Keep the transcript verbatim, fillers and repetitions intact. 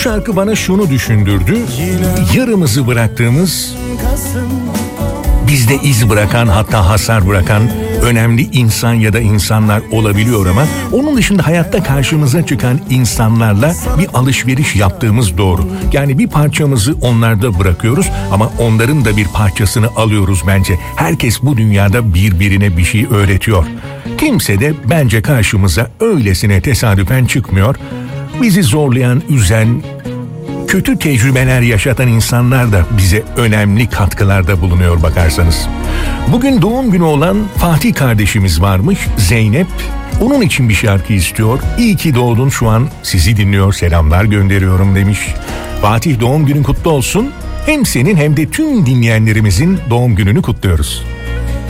şarkı bana şunu düşündürdü. Yarımızı bıraktığımız, bizde iz bırakan, hatta hasar bırakan önemli insan ya da insanlar olabiliyor ama onun dışında hayatta karşımıza çıkan insanlarla bir alışveriş yaptığımız doğru. Yani bir parçamızı onlarda bırakıyoruz ama onların da bir parçasını alıyoruz bence. Herkes bu dünyada birbirine bir şey öğretiyor. Kimse de bence karşımıza öylesine tesadüfen çıkmıyor. Bizi zorlayan, üzen, kötü tecrübeler yaşatan insanlar da bize önemli katkılarda bulunuyor bakarsanız. Bugün doğum günü olan Fatih kardeşimiz varmış, Zeynep. Onun için bir şarkı istiyor. İyi ki doğdun, şu an sizi dinliyor, selamlar gönderiyorum demiş. Fatih, doğum günün kutlu olsun. Hem senin hem de tüm dinleyenlerimizin doğum gününü kutluyoruz.